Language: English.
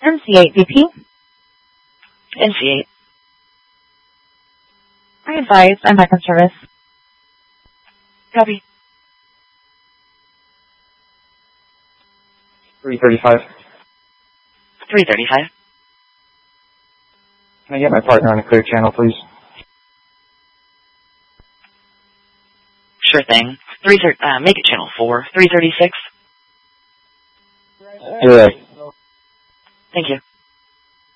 MC8 VP. NC8. I advise I'm back on service. Copy. 335. 335. Can I get my partner on a clear channel, please? Sure thing. Make it channel 4. 336. You're right. Thank you.